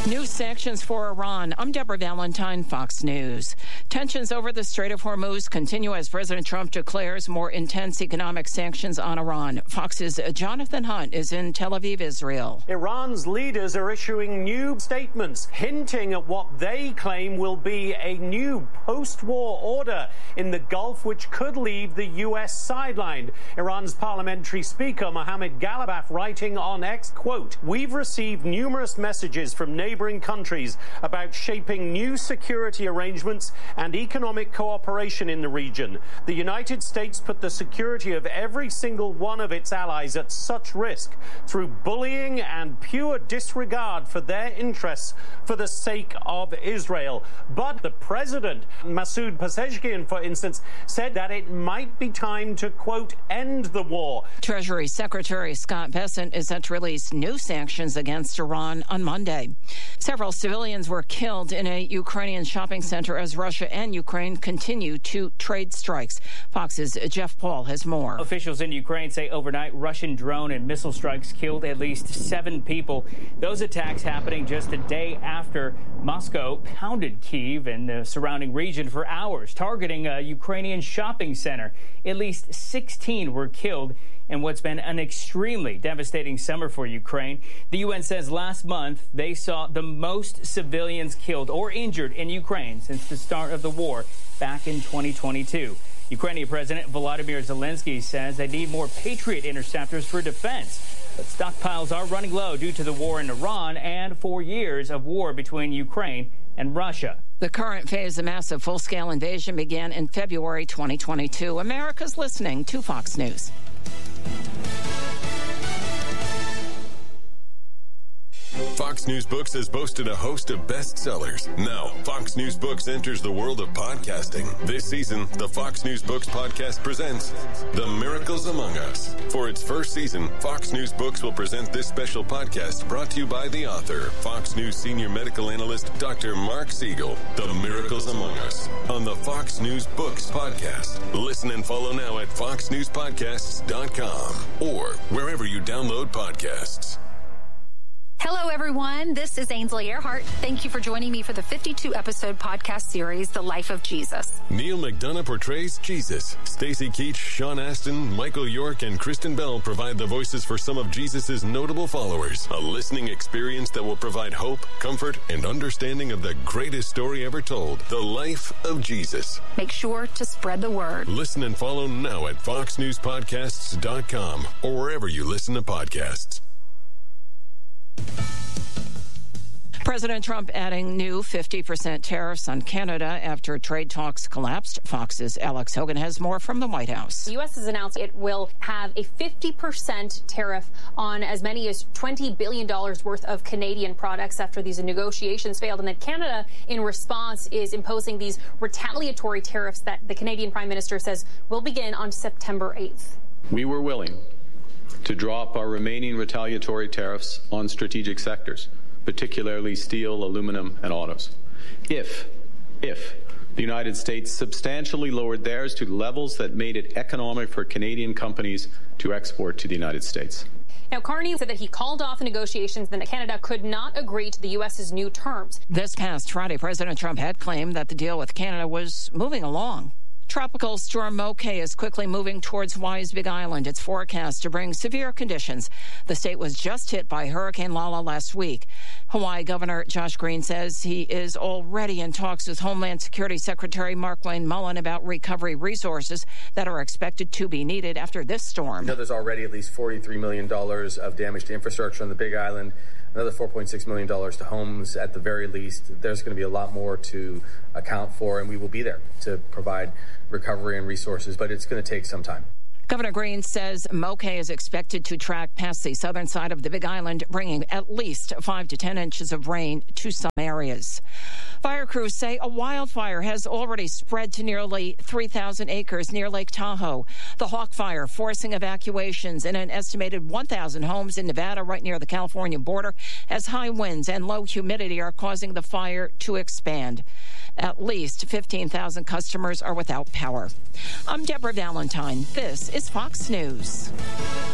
New sanctions for Iran. I'm Deborah Valentine, Fox News. Tensions over the Strait of Hormuz continue as President Trump declares more intense economic sanctions on Iran. Fox's Jonathan Hunt is in Tel Aviv, Israel. Iran's leaders are issuing new statements hinting at what they claim will be a new post-war order in the Gulf, which could leave the U.S. sidelined. Iran's parliamentary speaker, Mohammad Ghalibaf, writing on X, quote, "We've received numerous messages from neighboring countries about shaping new security arrangements and economic cooperation in the region. The United States put the security of every single one of its allies at such risk through bullying and pure disregard for their interests for the sake of Israel." But the president, Masoud Pezeshkian, for instance, said that it might be time to, quote, end the war. Treasury Secretary Scott Bessent is set to release new sanctions against Iran on Monday. Several civilians were killed in a Ukrainian shopping center as Russia and Ukraine continue to trade strikes. Fox's Jeff Paul has more. Officials in Ukraine say overnight Russian drone and missile strikes killed at least 7 people. Those attacks happening just a day after Moscow pounded Kyiv and the surrounding region for hours, targeting a Ukrainian shopping center. At least 16 were killed in what's been an extremely devastating summer for Ukraine. The UN says last month they saw the most civilians killed or injured in Ukraine since the start of the war back in 2022. Ukrainian President Volodymyr Zelensky says they need more Patriot interceptors for defense. But stockpiles are running low due to the war in Iran and 4 years of war between Ukraine and Russia. The current phase of massive full-scale invasion began in February 2022. America's listening to Fox News. Fox News Books has boasted a host of bestsellers. Now, Fox News Books enters the world of podcasting. This season, the Fox News Books podcast presents The Miracles Among Us. For its first season, Fox News Books will present this special podcast brought to you by the author, Fox News senior medical analyst, Dr. Mark Siegel. The Miracles Among Us on the Fox News Books podcast. Listen and follow now at foxnewspodcasts.com or wherever you download podcasts. Hello, everyone. This is Ainsley Earhart. Thank you for joining me for the 52-episode podcast series, The Life of Jesus. Neil McDonough portrays Jesus. Stacey Keach, Sean Astin, Michael York, and Kristen Bell provide the voices for some of Jesus' notable followers. A listening experience that will provide hope, comfort, and understanding of the greatest story ever told, The Life of Jesus. Make sure to spread the word. Listen and follow now at foxnewspodcasts.com or wherever you listen to podcasts. President Trump adding new 50% tariffs on Canada after trade talks collapsed. Fox's Alex Hogan has more from the White House. The U.S. has announced it will have a 50% tariff on as many as $20 billion worth of Canadian products after these negotiations failed. And that Canada, in response, is imposing these retaliatory tariffs that the Canadian Prime Minister says will begin on September 8th. We were willing to drop our remaining retaliatory tariffs on strategic sectors, particularly steel, aluminum, and autos, if the United States substantially lowered theirs to levels that made it economic for Canadian companies to export to the United States. Now, Carney said that he called off the negotiations and that Canada could not agree to the U.S.'s new terms. This past Friday, President Trump had claimed that the deal with Canada was moving along. Tropical storm Moke is quickly moving towards Hawaii's Big Island. It's forecast to bring severe conditions. The state was just hit by Hurricane Lala last week. Hawaii Governor Josh Green says he is already in talks with Homeland Security Secretary Markwayne Mullin about recovery resources that are expected to be needed after this storm. We know there's already at least $43 million of damage to infrastructure on the Big Island. Another $4.6 million to homes at the very least. There's going to be a lot more to account for, and we will be there to provide recovery and resources, but it's going to take some time. Governor Green says Moke is expected to track past the southern side of the Big Island, bringing at least 5 to 10 inches of rain to some areas. Fire crews say a wildfire has already spread to nearly 3,000 acres near Lake Tahoe. The Hawk Fire forcing evacuations in an estimated 1,000 homes in Nevada right near the California border as high winds and low humidity are causing the fire to expand. At least 15,000 customers are without power. I'm Deborah Valentine. This is Fox News.